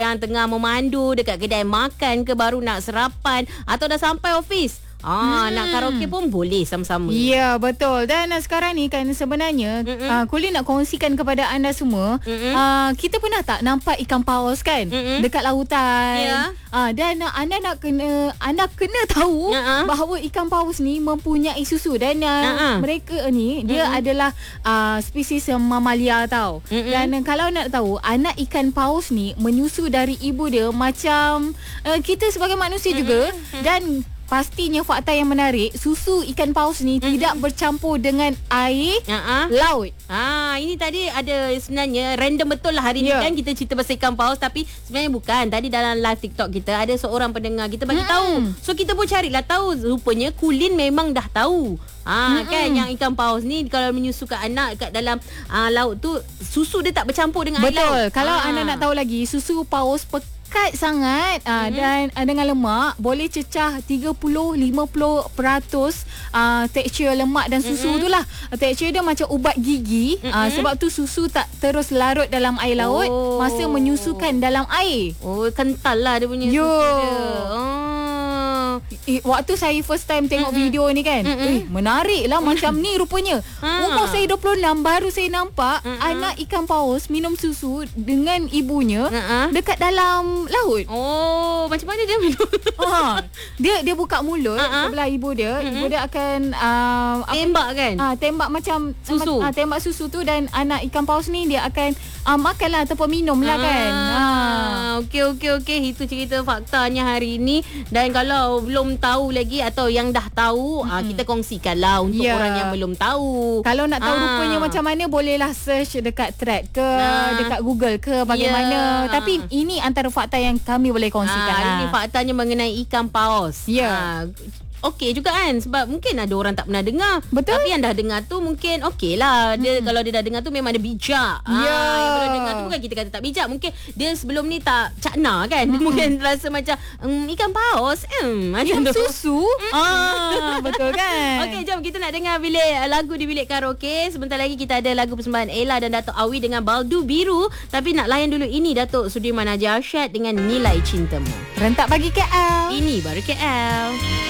yang tengah memandu dekat kedai makan ke, baru nak sarapan atau dah sampai office. Nak karaoke pun boleh sama-sama. Ya, betul. Dan sekarang ni kan sebenarnya Kulin nak kongsikan kepada anda semua, kita pernah tak nampak ikan paus kan dekat lautan? Ya. Dan anda kena tahu bahawa ikan paus ni mempunyai susu dan mereka ni dia adalah spesies mamalia tau. Dan kalau nak tahu, anak ikan paus ni menyusu dari ibu dia macam kita sebagai manusia juga. Dan pastinya fakta yang menarik, susu ikan paus ni tidak bercampur dengan air laut. Ini tadi ada sebenarnya random betul lah hari ni kan kita cerita pasal ikan paus, tapi sebenarnya bukan. Tadi dalam live TikTok kita ada seorang pendengar kita bagi tahu. So kita pun carilah tahu, rupanya Kulin memang dah tahu. Kan yang ikan paus ni kalau menyusukan anak kat dalam laut tu, susu dia tak bercampur dengan air laut. Betul. Kalau anda nak tahu lagi, susu paus pekat sangat dan dengan lemak boleh cecah 30-50% tekstur lemak dan susu tu lah. Tekstur dia macam ubat gigi. Sebab tu susu tak terus larut dalam air laut masa menyusukan dalam air. Kental lah dia punya susu dia. Waktu saya first time tengok video ni kan, menarik lah macam ni rupanya. Umur saya 26 baru saya nampak anak ikan paus minum susu dengan ibunya dekat dalam laut. Macam mana dia minum? Dia buka mulut sebelah ibu dia. Ibu dia akan tembak kan? Tembak macam susu. Tembak susu tu, dan anak ikan paus ni dia akan makan lah ataupun minum lah kan. Okey. Itu cerita faktanya hari ini. Dan kalau belum tahu lagi atau yang dah tahu, kita kongsikan lah untuk orang yang belum tahu. Kalau nak tahu rupanya macam mana, bolehlah search dekat thread ke, dekat Google ke, bagaimana. Tapi ini antara fakta yang kami boleh kongsikan. Hari ni faktanya mengenai ikan paus. Okey juga kan, sebab mungkin ada orang tak pernah dengar. Betul. Tapi yang dah dengar tu mungkin okey lah. Dia kalau dia dah dengar tu memang dia bijak. Yang baru dengar tu bukan kita kata tak bijak. Mungkin dia sebelum ni tak cakna kan. Dia mungkin rasa macam ikan paus macam susu. Betul kan. Okey, jom kita nak dengar bilik lagu di bilik karaoke. Sebentar lagi kita ada lagu persembahan Ella dan Datuk Awi dengan Baldu Biru. Tapi nak layan dulu ini Datuk Sudirman Haji Arsyad dengan Nilai Cintamu. Rentak bagi KL. Ini baru KL.